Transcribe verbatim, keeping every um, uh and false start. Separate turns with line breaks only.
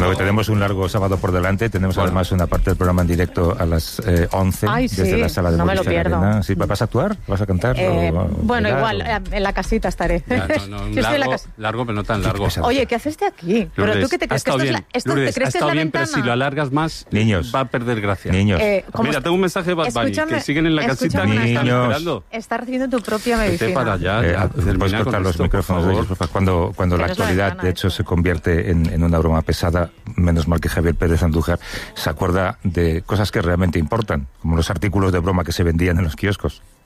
Porque tenemos un largo sábado por delante, tenemos bueno. además una parte del programa en directo a las eh, once
Ay,
desde
sí,
la sala de
no me lo
Movistar
pierdo.
Arena. ¿Sí, ¿Vas a actuar? ¿Vas a cantar?
Eh,
o, o
bueno,
bailar,
igual,
o...
en la casita estaré.
Ya, no, no,
Yo
largo,
en la casa.
largo, pero no tan largo.
Oye, ¿qué haces de aquí?
Lourdes,
¿Pero tú qué te crees? Que esto
bien.
es la, esto,
Lourdes,
¿te crees
ha
que es
estado
la
bien,
ventana?
pero si lo alargas más,
Niños.
va a perder gracia.
Niños.
Eh,
Mira,
está?
tengo un mensaje de Bad Bunny, que siguen en la casita y están esperando.
Está recibiendo tu propia medicina.
Vete para allá.
Eh,
ya,
Puedes cortar los
esto,
micrófonos de ellos, por favor. Cuando, cuando la actualidad, de hecho, se convierte en, en una broma pesada, menos mal que Javier Pérez Andújar se acuerda de cosas que realmente importan, como los artículos de broma que se vendían en los kioscos.